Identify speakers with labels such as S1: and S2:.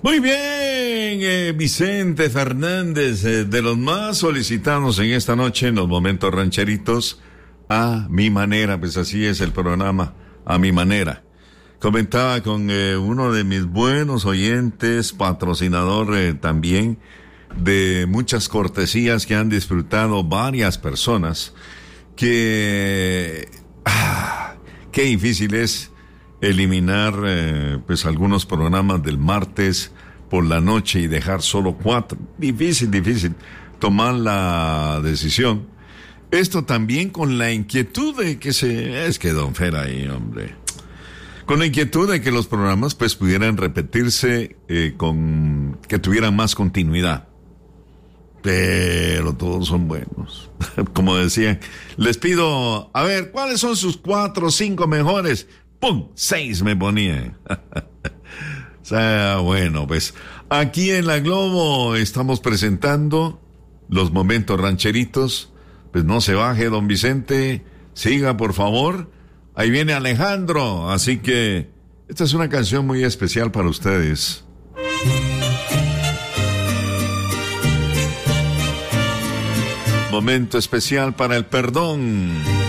S1: Muy bien, Vicente Fernández, de los más solicitados en esta noche en los momentos rancheritos, a mi manera, pues así es el programa, a mi manera. Comentaba con uno de mis buenos oyentes, patrocinador también de muchas cortesías que han disfrutado varias personas, que qué difícil es eliminar pues algunos programas del martes por la noche y dejar solo 4. Difícil tomar la decisión. Esto también con la inquietud de que es que don Fer ahí, hombre, con la inquietud de que los programas pues pudieran repetirse que tuvieran más continuidad. Pero todos son buenos. Como decían, les pido, a ver, ¿cuáles son sus 4 o 5 mejores? ¡Pum! 6 me ponían. O sea, bueno, pues aquí en La Globo estamos presentando los momentos rancheritos. Pues no se baje, don Vicente. Siga, por favor. Ahí viene Alejandro. Así que esta es una canción muy especial para ustedes. Momento especial para el perdón.